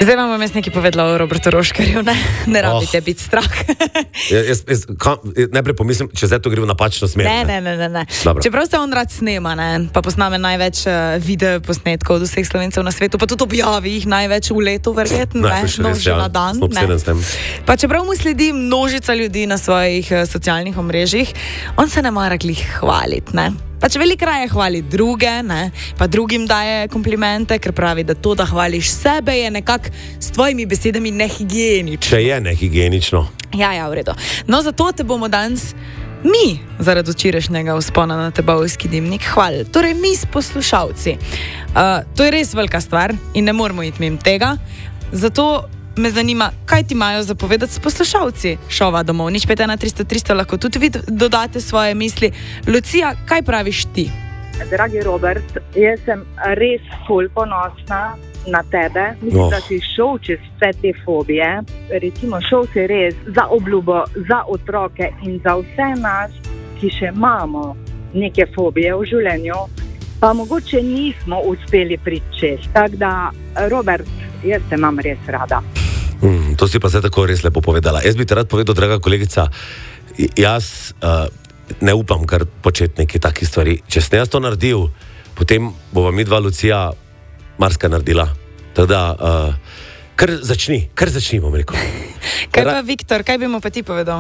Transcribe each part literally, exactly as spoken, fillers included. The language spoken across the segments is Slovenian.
Zdaj vam bom jaz nekaj povedala o Robertu Roškarju, ne, ne rabite oh. biti strah. jaz, jaz, kam, najprej pomislim, če zdaj to gre v napačno smer. Ne, ne, ne, ne. ne. Čeprav se on rad snema, ne, pa posname največ uh, video posnetkov od vseh Slovencev na svetu, pa tudi objavi jih največ v letu, verjetno, ne, no, že na dan. Ne. Pa čeprav mu sledi množica ljudi na svojih uh, socialnih omrežjih, on se ne mara glih hvaliti, ne. Pa če veliko raje hvali druge, ne, pa drugim daje komplimente, ker pravi, da to, da hvališ sebe, je nekako s tvojimi besedami nehigienično. Če je nehigienično. Ja, ja, v redu. No, zato te bomo danes mi, zaradi včerajšnjega vzpona na Trbovski dimnik, hvalili. Torej, mi s poslušalci. Uh, to je res velika stvar in ne moramo iti mimo tega. Zato me zanima, kaj ti imajo zapovedati s poslušalci šova Domov. Nič pet ena tristo tristo, lahko tudi vi dodate svoje misli. Lucija, kaj praviš ti? Dragi Robert, jaz sem res ful ponosna na tebe. Mislim, oh. da si šel čez vse te fobije. Recimo, šel si res za obljubo, za otroke in za vse nas, ki še imamo neke fobije v življenju, pa mogoče nismo uspeli priti čez. Tako da, Robert, jaz te imam res rada. Mm, to si pa zdaj tako res lepo povedala. Jaz bi te rad povedal, draga kolegica, jaz uh, ne upam kar početi neke takih stvari. Če sem jaz to naredil, potem bova mi dva Lucija marska naredila. Teda, uh, kar začni, kar začni, bom rekel. Kaj pa Viktor, kaj bi mu pa ti povedal?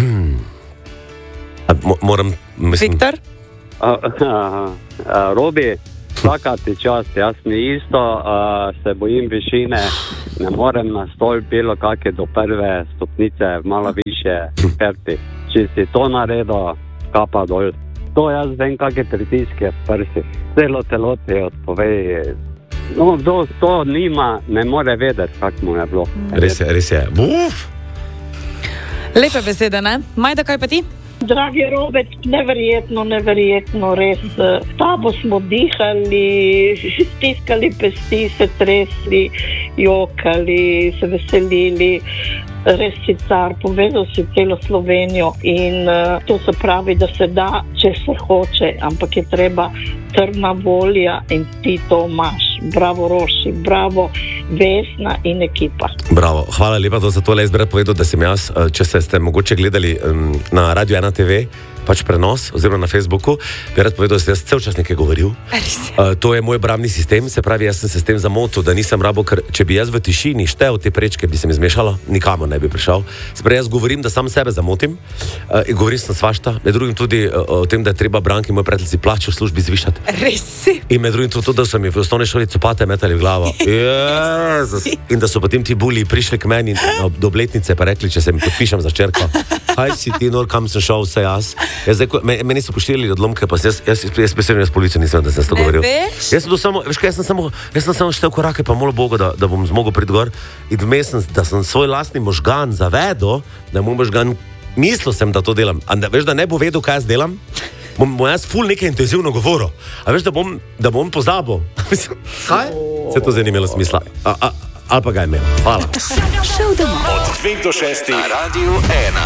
A, mo, moram, mislim... Viktor? Uh, uh, uh, Robi, vsaka ti čast, jaz mi isto, uh, se bojim višine, ne morem na stol bilo kakje do prve stopnice, malo više perti. Če si to naredil, kapa dol. To jaz vem, kakje pritiske prsi. Celo telo ti odpovej. No, kdo to nima, ne more vedeti, kak mu je bilo. Res je, res je. Uf! Lepe besede, ne? Majda, kaj pa ti? Dragi Robert, neverjetno, neverjetno, res. S tabo smo dihali, stiskali pesti, se tresli, jokali, se veselili. Res si car, povedal si celo Slovenijo in uh, to se pravi, da se da, če se hoče, ampak je treba trdna volja in ti to imaš. Bravo Roši, bravo Vesna in ekipa. Bravo, hvala lepa za tole. Jaz bi rad povedal, da sem jaz, če ste, ste mogoče gledali um, na Radio ena te ve, pač prenos, oziroma na Facebooku, bi rad povedal, da sem jaz cel čas nekaj govoril. Uh, to je moj obrambni sistem, se pravi, jaz sem se s tem zamotil, da nisem rabo, ker če bi jaz v tišini štel te prečke, bi se mi zmešalo, nikamor ne bi prišel. Se pravi, jaz govorim, da sam sebe zamotim, uh, in govorim sem svašta, med drugim tudi uh, o tem, da je treba Branki, moj prijatelji, plačo v službi zvišati. Res si. In med drugim tudi, da so mi v osnovni šoli copate metali v glavo. Jezus. In da so potem ti buli prišli k meni do obletnice pa rekli, če se mi podpišem za čerko. Kaj si ti, nor, kam sem šel, vse jaz. jaz zdaj, meni so pošteli odlomke, pa jaz, jaz, jaz besedno jaz policijo nisem, da sem s to govoril. Jaz sem to samo, veš kaj, jaz sem samo, jaz sem samo štel korake, pa molo Bogu, da, da bom zmogel priti gor. In vmes sem, da sem svoj lastni možgan zavedel, da moj možgan, mislil sem, da to delam. A da, veš, da ne bo vedel, kaj jaz delam, bom, bom jaz ful nekaj intenzivno govoril. A veš, da bom, da bom pozabil. Kaj? Se to zdaj ni imelo smisla. A, a, ali pa ga je imel. Hvala. Od dveh do šestih na Radiu ena.